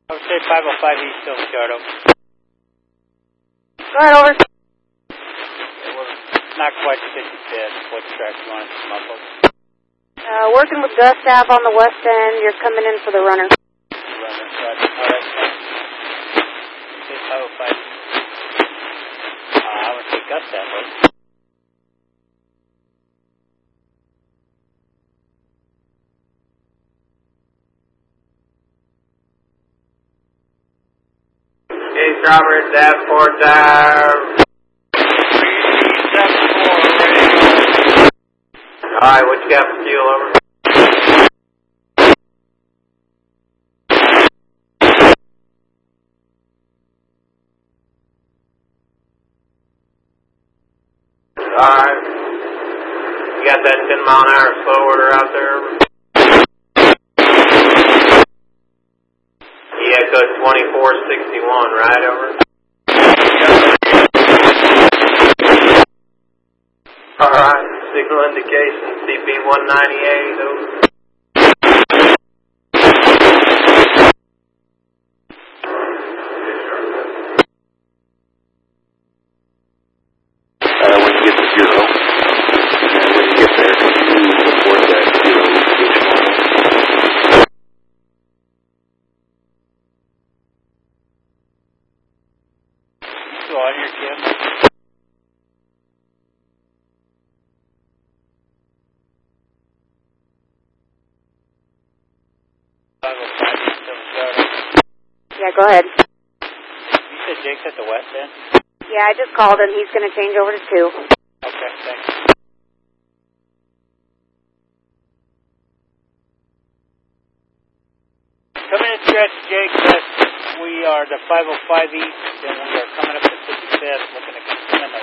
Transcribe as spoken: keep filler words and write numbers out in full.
I would say five oh five East Hill, Chardo. Go ahead, over. Yeah, we're not quite fifty-fifth. What track you want us to muffle? Uh, working with Gustav on the west end. You're coming in for the runner. Runner, right. All right, thanks. Okay, five oh five. Uh, I would say Gustav, right? Case Robert, Davenport, Dive. Alright, what you got for fuel, over? Alright. You got that ten mile an hour slow order out there, over? E Echo twenty-four sixty-one, right, over? Alright, signal indication, C P one ninety-eight, over. Uh, when you get to zero, and when you get there, you report that zero location. So on your Jim. Yeah, go ahead. You said Jake's at the west end? Yeah, I just called him. He's going to change over to two. Okay, thanks. Coming in stretch, Jake, yes, we are the five oh five East, and we are coming up to fifty-fifth, looking to